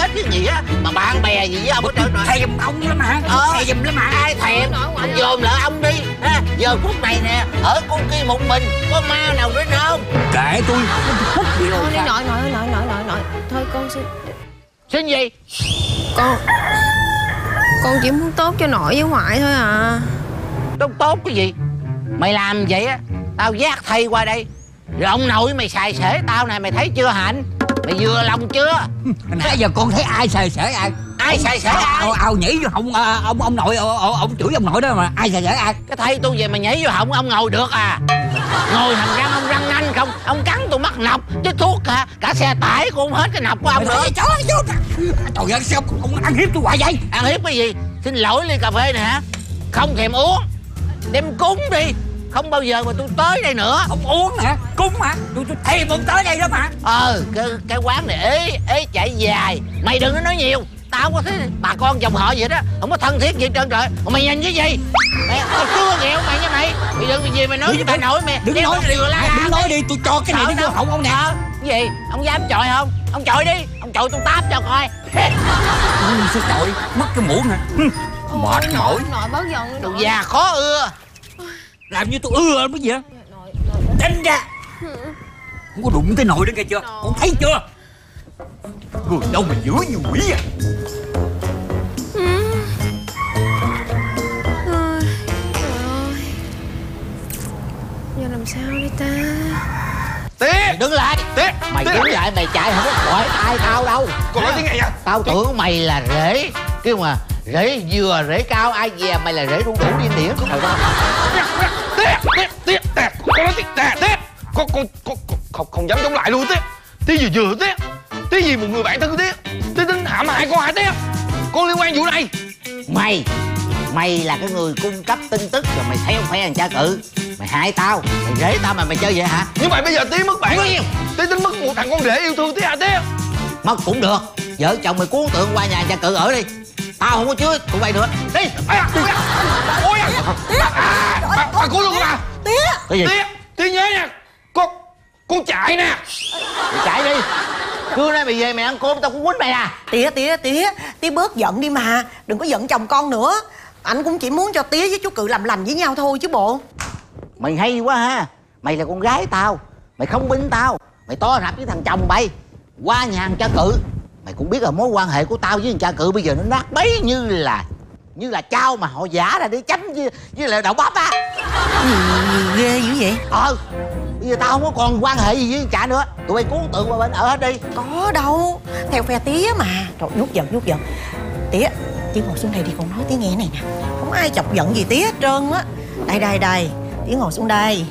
tiếng gì á mà bạn bè gì với ông hết trơn rồi. Thèm ông lắm hả? Thèm giùm lắm hả? Ai thèm? Ông dòm lại ông đi ha. Giờ phút này nè, ở con kia một mình, có ma nào đến không? Kệ tôi. Hút đi rồi. Thôi đi nội. Thôi con xin. Xin gì? Con chỉ muốn tốt cho nội với ngoại thôi à. Tốt cái gì? Mày làm vậy á, tao dắt thầy qua đây. Rồi ông nội mày xài xể tao này, mày thấy chưa Hạnh? Mày vừa lòng chưa? Nãy giờ con thấy ai xài xể ai? Ai xài xể ai? Ao nhảy vô họng ông nội, ông chửi ông nội đó mà ai xài xể ai? Cái thầy tôi về mà nhảy vô họng ông ngồi được à? Ngồi thành răng ông răng nanh không? Ông cắn tôi mắc nọc chứ thuốc hả? Cả xe tải cũng không hết cái nọc của ông nữa. Trời ơi sao ông ăn hiếp tôi hoài vậy? Ăn hiếp cái gì? Xin lỗi ly cà phê nè hả? Không thèm uống. Đem cúng đi. Không bao giờ mà tôi tới đây nữa. Ông uống hả? Cúng hả? Tôi thèm ông tới đây đó mà. Cái quán này ế chạy dài. Mày đừng có nói nhiều. Tao không có thấy bà con dòng họ vậy đó. Không có thân thiết gì hết trơn rồi. Mà mày nhìn cái gì? Tao chưa nghèo mày nha mày. Mày đừng gì mày nói với bà nội mày. Đừng nói đi, tôi cho cái này nó vô họng ông nè. Cái gì? Ông dám chọi không? Ông chọi đi. Ông chọi tôi táp cho coi. Sao chọi? Mất cái muỗng hả? Mệt mỏi. Nội bớt giận đi. Đồ già khó ưa. Làm như tôi ưa cái gì á? Đánh ra. Không có đụng tới nồi đó nghe chưa? Con thấy chưa? Người đâu mà dữ như quỷ à. Giờ làm sao đi ta? Tía, đứng lại. Tía, mày đứng lại, mày chạy không có gọi ai tao đâu. Con nói tiếng này à? Tao tưởng mày là rễ, kêu mà rễ vừa rễ cao ai về mày là rễ đủ điên điển. Tía, con nói tiếng tía. Con không dám chống lại luôn tía. Tía vừa tía. Tía vì một người bạn thân của tía. Tía tính hãm hại con hại tía. Con liên quan vụ này. Mày là cái người cung cấp tin tức rồi mày theo phe thằng cha cự. Mày hại tao, mày rễ tao mà mày chơi vậy hả? Nhưng mà bây giờ tía mất bạn. Tía tính mất một thằng con rể yêu thương tía hả tía? Mất cũng được. Vợ chồng mày cuốn tượng qua nhà cha cự ở đi. Tao không có chứa tụi bay nữa. Đi. Ôi bà cứu luôn bà. Cái gì? Tía nhớ nha. Con chạy nè. Mày chạy đi. Trưa nay mày về mày ăn cơm tao cũng quýnh mày à. Tía bớt giận đi mà. Đừng có giận chồng con nữa. Anh cũng chỉ muốn cho tía với chú Cự làm lành với nhau thôi chứ bộ. Mày hay quá ha. Mày là con gái tao. Mày không binh tao. Mày to rạp với thằng chồng bay. Qua nhà thằng cha Cự. Mày cũng biết là mối quan hệ của tao với thằng cha Cự bây giờ nó nát bấy như là trao mà họ giả ra để chấm với là đậu bắp á. Gì ghê dữ vậy? Bây giờ tao không có còn quan hệ gì với thằng cha nữa. Tụi bay cuốn tượng qua bên ở hết đi. Có đâu. Theo phe tía mà. Trời, nhút giận. Tía ngồi xuống đây đi, con nói tía nghe này nè. Không ai chọc giận gì tía hết trơn á. Đây. Tía ngồi xuống đây.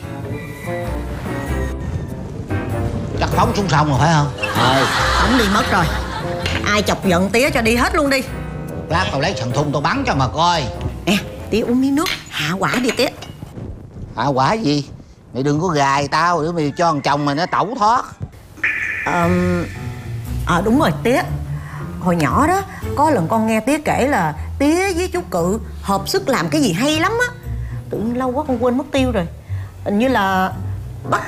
Chắc phóng xuống sông rồi phải không? Không đi mất rồi. Ai chọc giận tía cho đi hết luôn đi. Lát tao lấy sần thun tao bắn cho mà coi. Nè, tía uống miếng nước hạ quả đi tía. Hạ quả gì? Mày đừng có gài tao để mày cho thằng chồng mày nó tẩu thoát. Đúng rồi tía. Hồi nhỏ đó, có lần con nghe tía kể là tía với chú Cự hợp sức làm cái gì hay lắm á. Tự nhiên lâu quá con quên mất tiêu rồi. Hình như là bắt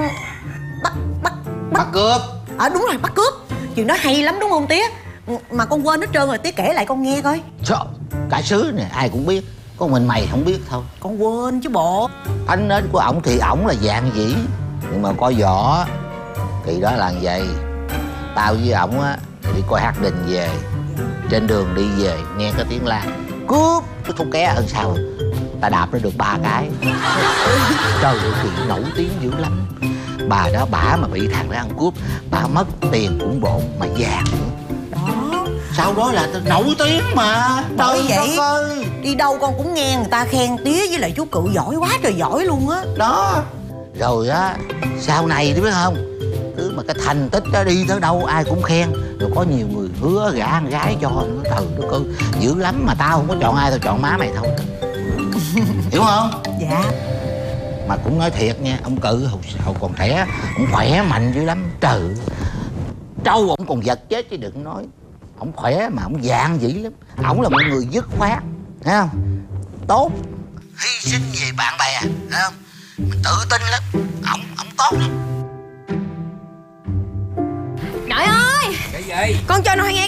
cướp. Đúng rồi, bắt cướp. Chuyện đó hay lắm đúng không tía? Mà con quên hết trơn rồi, tía kể lại con nghe coi. Trời, cả xứ này ai cũng biết. Có mình mày không biết thôi. Con quên chứ bộ. Ánh nến của ổng thì ổng là dạng dĩ. Nhưng mà coi võ thì đó là vậy. Tao với ổng á đi coi hát đình về. Trên đường đi về nghe cái tiếng la cướp, cái thúc ké ơn sao ta đạp nó được 3 cái. Trời ơi thì nổi tiếng dữ lắm. Bà đó bả mà bị thằng đó ăn cướp, bà mất tiền cũng bộn mà vàng nữa. Đó. Sau đó là nổi tiếng mà. Bởi vậy ơi. đi đâu con cũng nghe người ta khen tía với lại chú Cự giỏi quá trời giỏi luôn á. Đó. Rồi á, sau này biết không, cứ mà cái thành tích đó đi tới đâu ai cũng khen. Rồi có nhiều người hứa gả con gái cho nữa. Trời đất ơi, dữ lắm. Mà tao không có chọn ai, tao chọn má mày thôi. Hiểu không? Dạ. Mà cũng nói thiệt nha, ông Cự hồi còn trẻ, ông khỏe mạnh dữ lắm. Trời, trâu ông còn giật chết chứ đừng nói. Ông khỏe mà ông dạng dữ lắm. Ông là một người dứt khoát, thấy không? Tốt, hy sinh về bạn bè, thấy không? Mình tự tin lắm. Ông tốt lắm. Nội ơi! Cái gì? Con cho nội nghe